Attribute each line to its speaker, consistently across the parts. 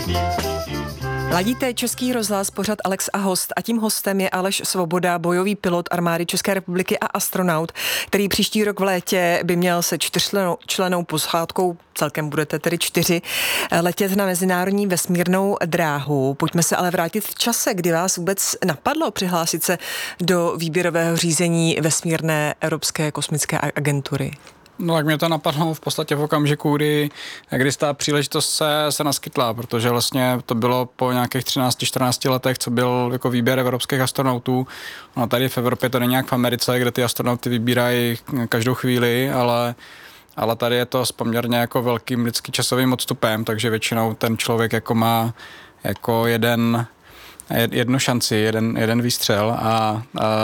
Speaker 1: Ladíte Český rozhlas, pořad Alex a host a tím hostem je Aleš Svoboda, bojový pilot armády České republiky a astronaut, který příští rok v létě by měl se 4člennou posádkou, celkem budete tedy 4, letět na mezinárodní vesmírnou dráhu. Pojďme se ale vrátit v čase, kdy vás vůbec napadlo přihlásit se do výběrového řízení vesmírné Evropské kosmické agentury.
Speaker 2: No tak mě to napadlo v podstatě v okamžiku, kdy ta příležitost se naskytla, protože vlastně to bylo po nějakých 13-14 letech, co byl jako výběr evropských astronautů. No tady v Evropě to není jak v Americe, kde ty astronauty vybírají každou chvíli, ale tady je to s poměrně jako velkým vždycky časovým odstupem, takže většinou ten člověk jako má jako jednu šanci, jeden výstřel a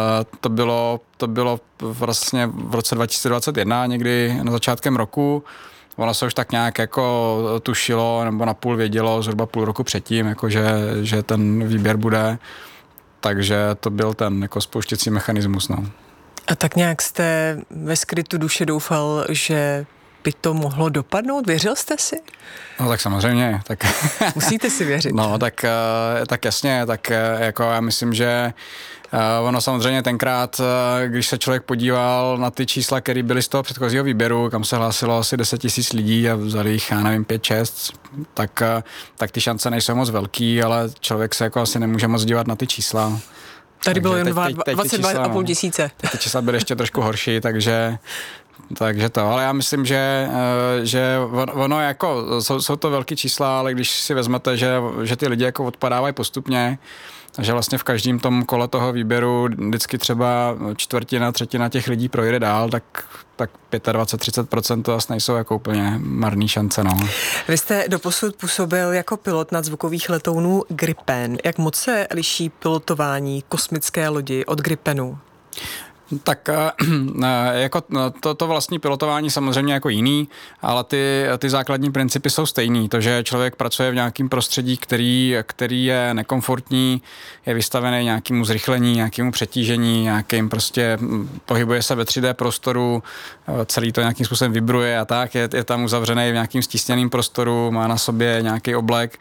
Speaker 2: to bylo vlastně v roce 2021, někdy na začátkem roku. Ono se už tak nějak jako tušilo nebo napůl vědělo zhruba půl roku předtím, jako že ten výběr bude, takže to byl ten jako spouštěcí mechanismus. No.
Speaker 1: A tak nějak jste ve skrytu duše doufal, že by to mohlo dopadnout? Věřil jste si?
Speaker 2: No tak samozřejmě. Tak
Speaker 1: musíte si věřit.
Speaker 2: No tak jasně, tak jako já myslím, že ono samozřejmě tenkrát, když se člověk podíval na ty čísla, které byly z toho předchozího výběru, kam se hlásilo asi 10 000 lidí a vzali jich, já nevím, 5-6, tak ty šance nejsou moc velký, ale člověk se jako asi nemůže moc dívat na ty čísla.
Speaker 1: Tady bylo jen 22,5 tisíce.
Speaker 2: Teď ty čísla byly ještě trošku horší, takže to, ale já myslím, že ono jako, jsou to velký čísla, ale když si vezmete, že ty lidi jako odpadávají postupně, že vlastně v každém tom kole toho výběru vždycky třeba čtvrtina, třetina těch lidí projde dál, tak 25-30% to vlastně nejsou jako úplně marný šance. No.
Speaker 1: Vy jste doposud působil jako pilot nadzvukových letounů Gripen. Jak moc se liší pilotování kosmické lodi od Gripenu?
Speaker 2: Tak jako to vlastní pilotování samozřejmě jako jiný, ale ty základní principy jsou stejný. To, že člověk pracuje v nějakém prostředí, který je nekomfortní, je vystavený nějakému zrychlení, nějakému přetížení, nějakým prostě pohybuje se ve 3D prostoru, celý to nějakým způsobem vibruje a tak, je tam uzavřený v nějakým stísněným prostoru, má na sobě nějaký oblek.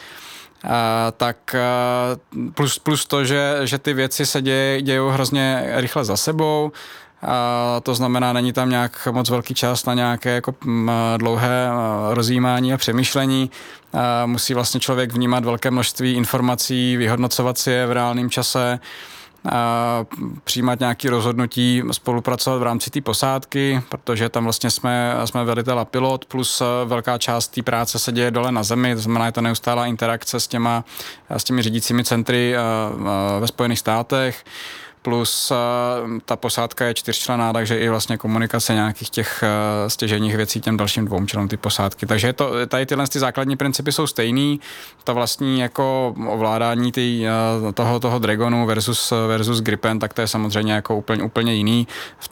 Speaker 2: Tak plus to, že ty věci se dějou hrozně rychle za sebou, to znamená, není tam nějak moc velký čas na nějaké jako dlouhé rozjímání a přemýšlení. Musí vlastně člověk vnímat velké množství informací, vyhodnocovat si je v reálném čase, přijímat nějaké rozhodnutí, spolupracovat v rámci té posádky, protože tam vlastně jsme velitel a pilot, plus velká část té práce se děje dole na zemi, to znamená, je to neustálá interakce s těmi řídícími centry ve Spojených státech, plus ta posádka je 4členná, takže i vlastně komunikace nějakých těch stěžejních věcí těm dalším 2 členům ty posádky. Takže tady tyhle základní principy jsou stejný. To vlastní jako ovládání toho Dragonu versus Gripen, tak to je samozřejmě jako úplně jiný.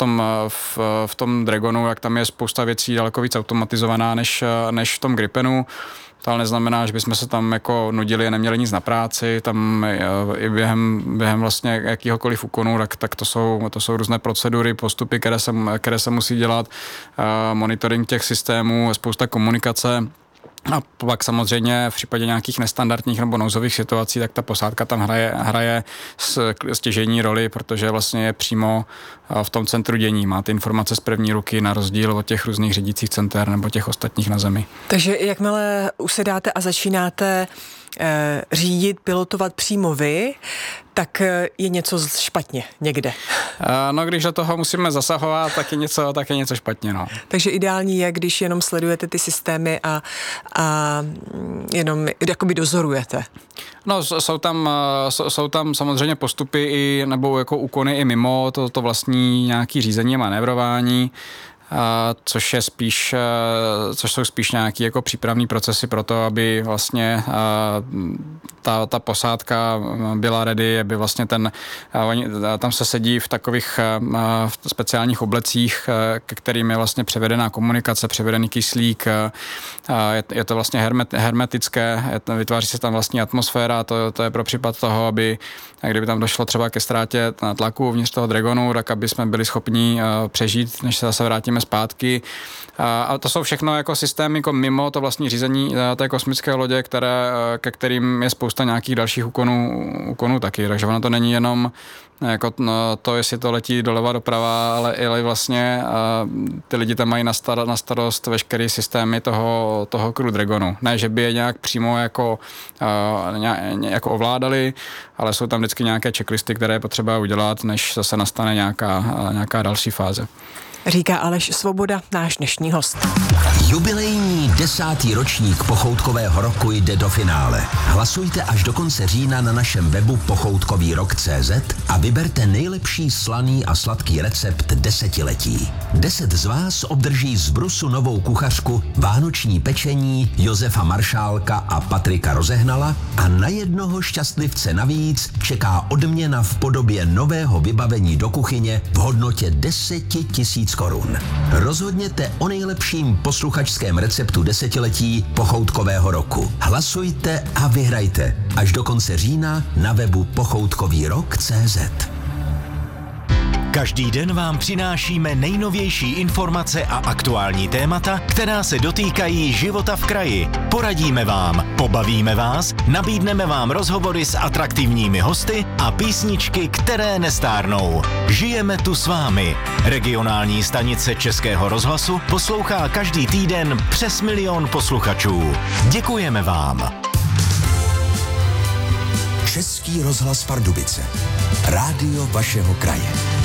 Speaker 2: V tom Dragonu, jak tam je spousta věcí daleko víc automatizovaná než v tom Gripenu. To ale neznamená, že bychom se tam jako nudili a neměli nic na práci, tam i během vlastně jakýhokoliv úkonu, tak to jsou různé procedury, postupy, které se musí dělat, monitoring těch systémů, spousta komunikace. A pak samozřejmě v případě nějakých nestandardních nebo nouzových situací, tak ta posádka tam hraje stěžejní roli, protože vlastně je přímo v tom centru dění. Má ty informace z první ruky na rozdíl od těch různých řídících center nebo těch ostatních na zemi.
Speaker 1: Takže jakmile usedáte a začínáte řídit, pilotovat přímo vy, tak je něco špatně někde.
Speaker 2: No, když do toho musíme zasahovat, tak je něco špatně, no.
Speaker 1: Takže ideální je, když jenom sledujete ty systémy a jenom jakoby dozorujete.
Speaker 2: No, jsou tam samozřejmě postupy nebo jako úkony i mimo to vlastní nějaký řízení a manévrování, což jsou spíš nějaký jako přípravný procesy pro to, aby vlastně ta posádka byla ready, aby vlastně tam se sedí v takových speciálních oblecích, ke kterým je vlastně převedená komunikace, převedený kyslík, je to vlastně hermetické, vytváří se tam vlastní atmosféra, to je pro případ toho, aby kdyby tam došlo třeba ke ztrátě tlaku uvnitř toho Dragonu, tak aby jsme byli schopni přežít, než se zase vrátíme zpátky. A to jsou všechno jako systémy jako mimo to vlastní řízení té kosmické lodě, ke kterým je spousta nějakých dalších úkonů taky. Takže ono to není jenom jako to, jestli to letí doleva doprava, ale i vlastně ty lidi tam mají na starost veškerý systémy toho Crew Dragonu. Ne, že by je nějak přímo jako ovládali, ale jsou tam vždycky nějaké checklisty, které je potřeba udělat, než zase nastane nějaká další fáze.
Speaker 1: Říká Aleš Svoboda, náš dnešní host.
Speaker 3: Jubilejní 10. ročník Pochoutkového roku jde do finále. Hlasujte až do konce října na našem webu pochoutkovýrok.cz a vyberte nejlepší slaný a sladký recept desetiletí. 10 z vás obdrží z Brusu novou kuchařku, vánoční pečení Josefa Maršálka a Patrika Rozehnala a na jednoho šťastlivce navíc čeká odměna v podobě nového vybavení do kuchyně v hodnotě 10 000 korun. Rozhodněte o nejlepším posluchačském receptu desetiletí Pochoutkového roku. Hlasujte a vyhrajte až do konce října na webu pochoutkovýrok.cz.
Speaker 4: Každý den vám přinášíme nejnovější informace a aktuální témata, která se dotýkají života v kraji. Poradíme vám, pobavíme vás, nabídneme vám rozhovory s atraktivními hosty a písničky, které nestárnou. Žijeme tu s vámi. Regionální stanice Českého rozhlasu poslouchá každý týden přes 1 000 000 posluchačů. Děkujeme vám.
Speaker 3: Český rozhlas Pardubice. Rádio vašeho kraje.